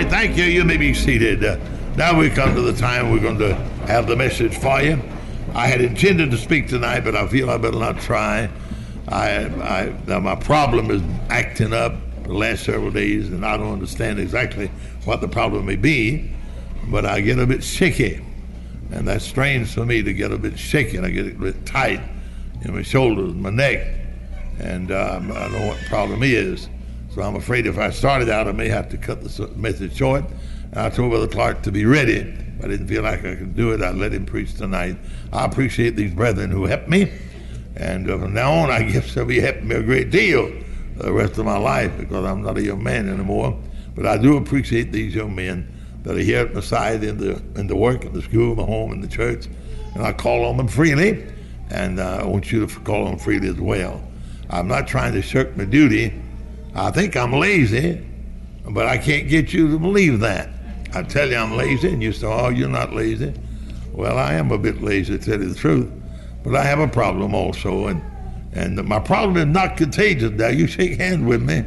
right, thank you. You may be seated. Now we come to the time we're going to have the message for you. I had intended to speak tonight, but I feel I better not try. Now my problem is acting up the last several days, and I don't understand exactly what the problem may be, but I get a bit shaky, and that's strange for me to get a bit shaky. I get a bit tight in my shoulders, my neck, and I don't know what the problem is. So I'm afraid if I started out, I may have to cut the message short. And I told Brother Clark to be ready. If I didn't feel like I could do it, I'd let him preach tonight. I appreciate these brethren who helped me. And from now on, I guess they'll be helping me a great deal the rest of my life, because I'm not a young man anymore. But I do appreciate these young men that are here at my side in the work, in the school, my home, in the church. And I call on them freely, and I want you to call on them freely as well. I'm not trying to shirk my duty. I think I'm lazy, but I can't get you to believe that. I tell you I'm lazy, and you say, oh, you're not lazy. Well, I am a bit lazy, to tell you the truth, but I have a problem also, and my problem is not contagious. Now, you shake hands with me.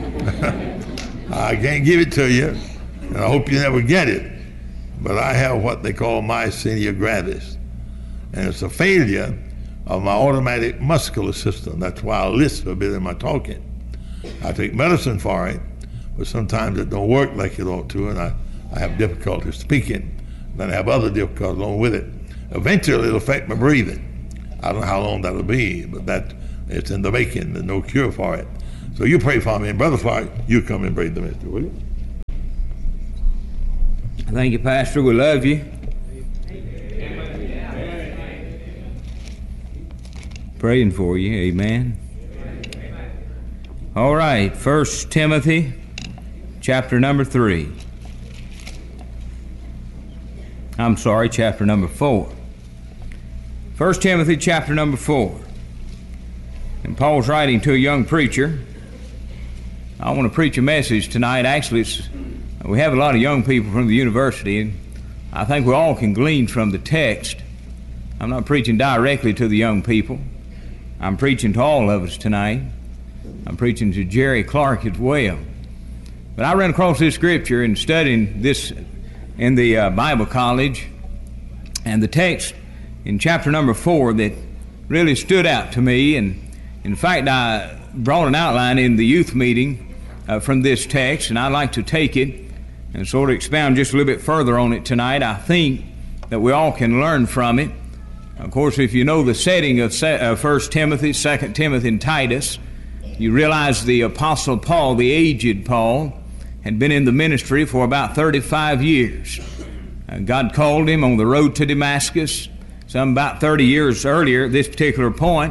I can't give it to you, and I hope you never get it, but I have what they call myasthenia gravis, and it's a failure of my automatic muscular system. That's why I lisp a bit in my talking. I take medicine for it, but sometimes it don't work like it ought to, and I have difficulty speaking. Then I have other difficulties along with it. Eventually, it'll affect my breathing. I don't know how long that'll be, but it's in the making. There's no cure for it. So you pray for me, and Brother Clark, you come and pray the message, will you? Thank you, Pastor. We love you. Praying for you. Amen. All right, 1 Timothy chapter number 3. I'm sorry, chapter number 4. 1 Timothy chapter number 4. And Paul's writing to a young preacher. I want to preach a message tonight. Actually, we have a lot of young people from the university, and I think we all can glean from the text. I'm not preaching directly to the young people. I'm preaching to all of us tonight. I'm preaching to Jerry Clark as well. But I ran across this scripture in studying this in the Bible college, and the text in chapter number 4 that really stood out to me. And in fact, I brought an outline in the youth meeting from this text, and I'd like to take it and sort of expound just a little bit further on it tonight. I think that we all can learn from it. Of course, if you know the setting of 1 Timothy, 2 Timothy, and Titus, you realize the Apostle Paul, the aged Paul, had been in the ministry for about 35 years. God called him on the road to Damascus, some about 30 years earlier at this particular point,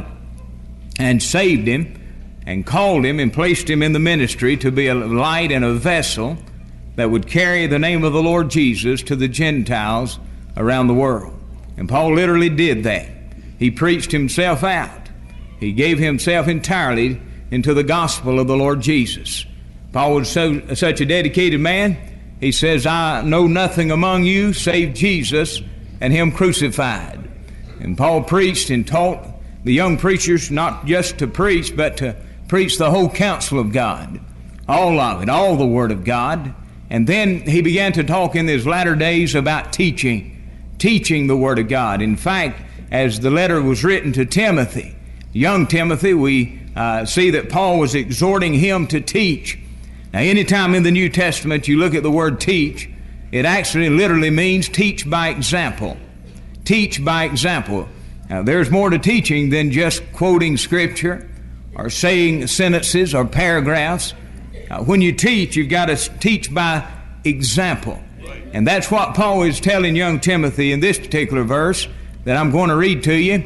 and saved him and called him and placed him in the ministry to be a light and a vessel that would carry the name of the Lord Jesus to the Gentiles around the world. And Paul literally did that. He preached himself out. He gave himself entirely into the gospel of the Lord Jesus. Paul was such a dedicated man. He says, I know nothing among you save Jesus and Him crucified. And Paul preached and taught the young preachers not just to preach, but to preach the whole counsel of God, all of it, all the Word of God. And then he began to talk in his latter days about teaching the Word of God. In fact, as the letter was written to Timothy, young Timothy, we see that Paul was exhorting him to teach. Now, anytime in the New Testament you look at the word teach, it actually literally means teach by example. Teach by example. Now, there's more to teaching than just quoting Scripture or saying sentences or paragraphs. When you teach, you've got to teach by example. And that's what Paul is telling young Timothy in this particular verse that I'm going to read to you.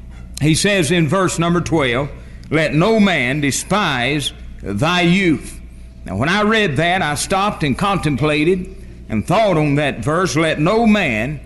He says in verse number 12, let no man despise thy youth. Now, when I read that, I stopped and contemplated and thought on that verse, let no man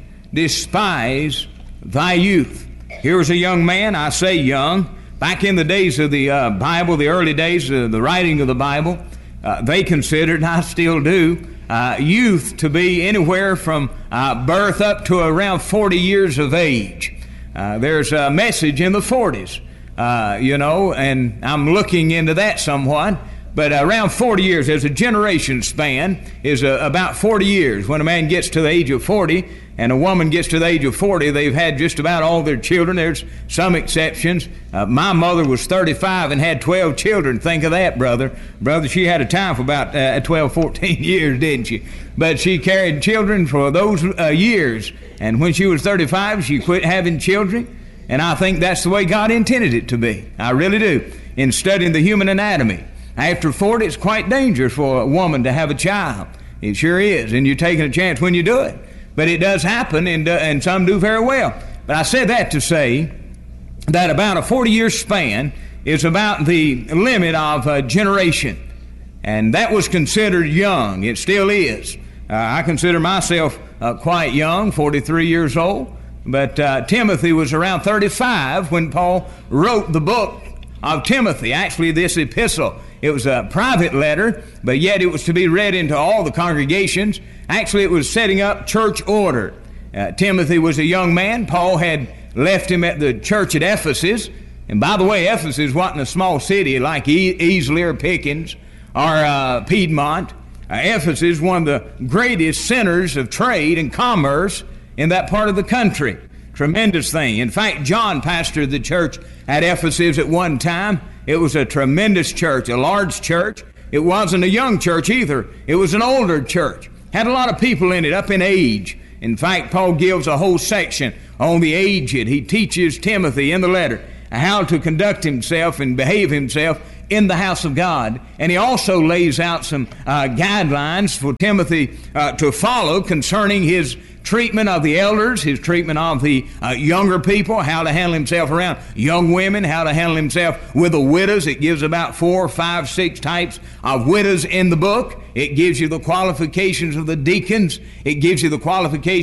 despise thy youth. Here was a young man, I say young. Back in the days of the Bible, the early days of the writing of the Bible, they considered, and I still do, youth to be anywhere from birth up to around 40 years of age. There's a message in the 40s, and I'm looking into that somewhat. but around 40 years. There's a generation span, is about 40 years. When a man gets to the age of 40 and a woman gets to the age of 40, they've had just about all their children. There's some exceptions. My mother was 35 and had 12 children. Think of that, brother. Brother, she had a time for about 12, 14 years, didn't she? But she carried children for those years. And when she was 35, she quit having children. And I think that's the way God intended it to be. I really do. In studying the human anatomy, after 40, it's quite dangerous for a woman to have a child. It sure is, and you're taking a chance when you do it. But it does happen, and some do very well. But I said that to say that about a 40-year span is about the limit of generation. And that was considered young. It still is. I consider myself quite young, 43 years old. But Timothy was around 35 when Paul wrote the book of Timothy. Actually, this epistle, it was a private letter, but yet it was to be read into all the congregations. Actually, it was setting up church order. Timothy was a young man. Paul had left him at the church at Ephesus. And by the way, Ephesus wasn't a small city like Easley or Pickens or Piedmont. Ephesus, one of the greatest centers of trade and commerce in that part of the country. Tremendous thing. In fact, John pastored the church at Ephesus at one time. It was a tremendous church, a large church. It wasn't a young church either. It was an older church. Had a lot of people in it, up in age. In fact, Paul gives a whole section on the aged. He teaches Timothy in the letter how to conduct himself and behave himself in the house of God. And he also lays out some guidelines for Timothy to follow concerning his treatment of the elders, his treatment of the younger people, how to handle himself around young women, how to handle himself with the widows. It gives about 4, 5, 6 types of widows in the book. It gives you the qualifications of the deacons. It gives you the qualifications